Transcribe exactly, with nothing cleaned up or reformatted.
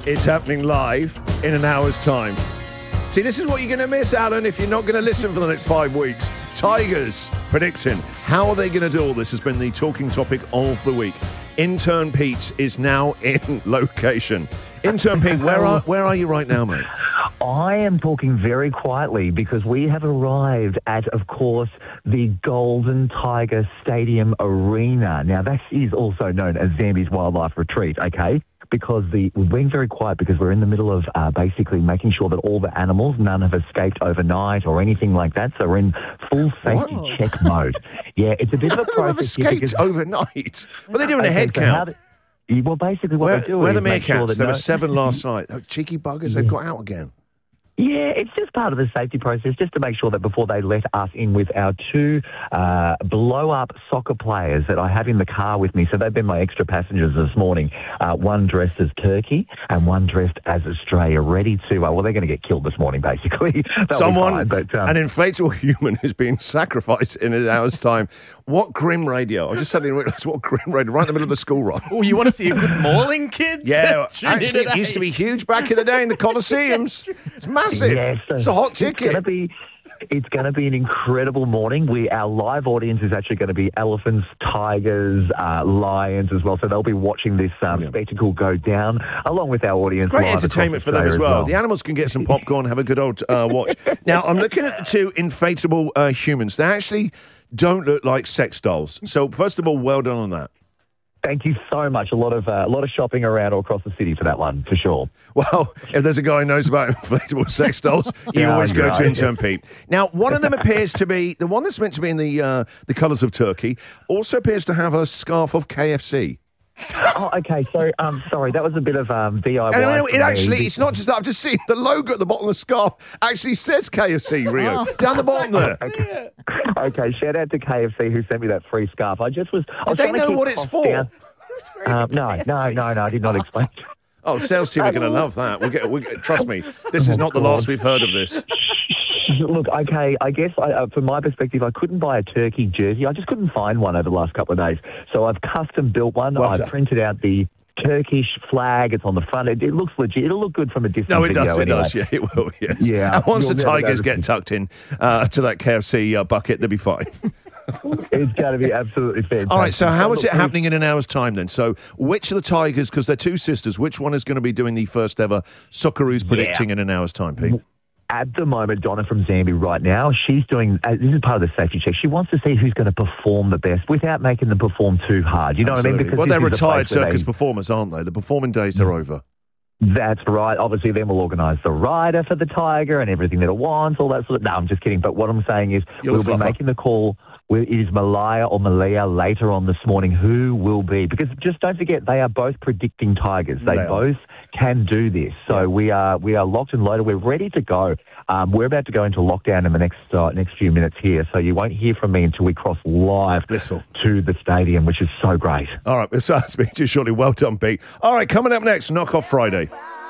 It's happening live in an hour's time. See, this is what you're going to miss, Alan, if you're not going to listen for the next five weeks. Tigers predicting. How are they going to do all this has been the talking topic of the week. Intern Pete is now in location. Intern Pete, where are, where are you right now, mate? I am talking very quietly because we have arrived at, of course, the Golden Tiger Stadium Arena. Now, that is also known as Zambi's Wildlife Retreat, okay? Because the we're being very quiet because we're in the middle of uh, basically making sure that all the animals, none have escaped overnight or anything like that. So we're in full safety Whoa. check mode. Yeah, it's a bit of a process. None have escaped because, overnight. Well, they're doing a okay, head so count. how do, well, basically what Where, they do where are is the make sure meerkats? that There no, were seven last night. Oh, cheeky buggers, they've got out again. Yeah, it's just part of the safety process, just to make sure that before they let us in with our two uh, blow-up soccer players that I have in the car with me. So they've been my extra passengers this morning. Uh, one dressed as Turkey and one dressed as Australia, ready to, uh, well, they're going to get killed this morning, basically. Someone, fine, but, um, an inflatable human is being sacrificed in an hour's time. What grim radio. I just suddenly realised what grim radio, right in the middle of the school run. Oh, you want to see a good mauling, kids? Yeah, Tune in actually, it at used to be eight. huge back in the day in the Colosseums. It's massive. Yes, It's a hot It's ticket. going to be. It's going to be an incredible morning. We our live audience is actually going to be elephants, tigers, uh, lions as well. So they'll be watching this um, Yeah. spectacle go down along with our audience. Great live across entertainment for them as Australia well. The animals can get some popcorn, have a good old uh, watch. Now, I'm looking at the two inflatable uh, humans. They actually don't look like sex dolls. So, first of all, well done on that. Thank you so much. A lot of uh, a lot of shopping around all across the city for that one, for sure. Well, if there's a guy who knows about inflatable sex dolls, you Yeah, always go right. to Intern Pete. Now, one of them appears to be, the one that's meant to be in the uh, the colours of Turkey, also appears to have a scarf of K F C. Oh, okay. So, um, sorry, that was a bit of um, D I Y. And no, no, for it me. actually, it's not just that. I've just seen the logo at the bottom of the scarf actually says K F C, Rio. Down the bottom there. Okay. okay, shout out to K F C who sent me that free scarf. I just was. I was Did they trying to know keep what it's costs for? down. Um, no, no, no, no. I did not explain. Oh, sales team are going to love that. We'll get, we'll get, trust me, this is not the last we've heard of this. Look, okay, I guess I, uh, from my perspective, I couldn't buy a Turkey jersey. I just couldn't find one over the last couple of days. So I've custom built one. Well I've done. printed out the Turkish flag. It's on the front. It, it looks legit. It'll look good from a distance. No, it video does, it anyway. does. Yeah, it will, yes. Yeah, And once the you'll never Tigers know get this. tucked in uh, to that K F C uh, bucket, they'll be fine. It's going to be absolutely fantastic. All right, so how is Look, it happening in an hour's time then? So which of the Tigers, because they're two sisters, which one is going to be doing the first ever Socceroos predicting in an hour's time, Pete? At the moment, Donna from Zambia right now, she's doing, uh, this is part of the safety check. She wants to see who's going to perform the best without making them perform too hard. You know Absolutely. what I mean? Because Well, this they're is a retired place where circus they- performers, aren't they? The performing days are over. That's right. Obviously, then we'll organise the rider for the tiger and everything that it wants, all that sort of... No, I'm just kidding. But what I'm saying is You're we'll the be fluffer. making the call. We- It is Malaya or Malia later on this morning who will be. Because just don't forget, they are both predicting tigers. They, They are. both can do this. So Yeah. we are we are locked and loaded. We're ready to go. Um, we're about to go into lockdown in the next uh, next few minutes here. So you won't hear from me until we cross live Blissful. to the stadium, which is so great. All right, so I'll speak to you shortly. Well done, Pete. All right, coming up next, Knock Off Friday.